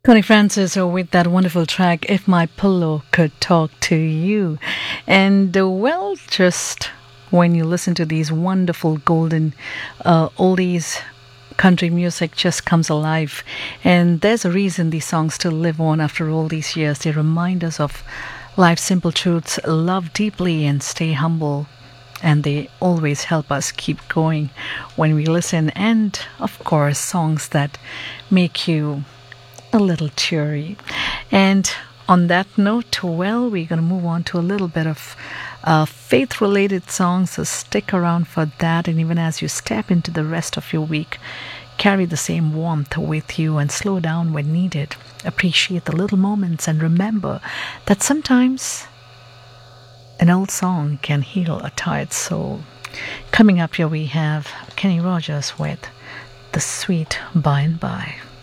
Connie Francis with that wonderful track, If My Pillow Could Talk to You. And just when you listen to these wonderful golden oldies, country music just comes alive. And there's a reason these songs still live on after all these years. They remind us of life's simple truths: love deeply and stay humble. And they always help us keep going when we listen. And of course, songs that make you a little cheery. And on that note, we're going to move on to a little bit of faith related songs. So stick around for that. And even as you step into the rest of your week, carry the same warmth with you and slow down when needed. Appreciate the little moments and remember that sometimes an old song can heal a tired soul. Coming up here, we have Kenny Rogers with The Sweet By and By.